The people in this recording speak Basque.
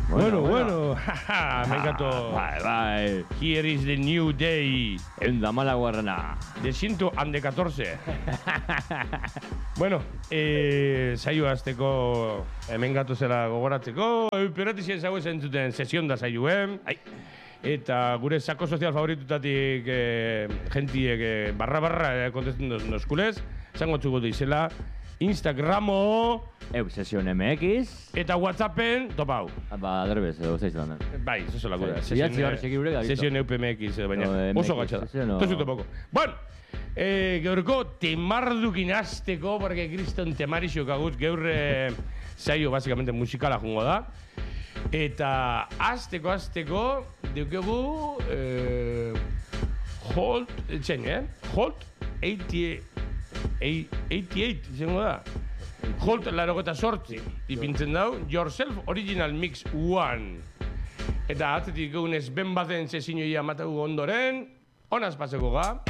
Bueno, me encantó. Bai. Here is the new day. Eunda malaguarrena. De 114. Bueno, saio azteko hemen gatozela gogoratzeko. Euperatizien zago esan zuten sesion da saioen. Eta gure sako sozial favoritutatik gentiek barra kontesten noskulez. Zango txuko izela Instagramo Sesion MX. eta Whatsappen topau. Ba, derbez, edo zeitzen. Bai, eso la gura. Sesión EUPMX, baina oso gatsa da. Tozu topoko. Bueno, gaurko temardukin azteko, porque kriston temarixo kagut, gaur saio basicamente musikala jungo da. Eta azteko, deukegu Holt 88 izango da. Holt 88 ipintzen dau, Yourself Original Mix 1. Eta atzetik egunez ben baten sesinioia matau ondoren, honaz paseko ga.